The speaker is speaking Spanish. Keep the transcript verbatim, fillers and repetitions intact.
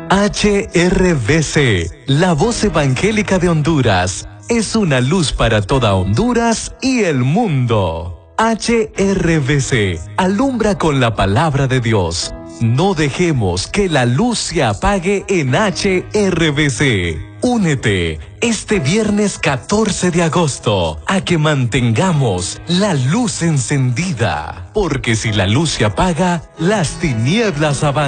H R V C, la voz evangélica de Honduras, es una luz para toda Honduras y el mundo. H R V C, alumbra con la palabra de Dios. No dejemos que la luz se apague en H R V C. Únete este viernes catorce de agosto a que mantengamos la luz encendida, porque si la luz se apaga, las tinieblas avanzan.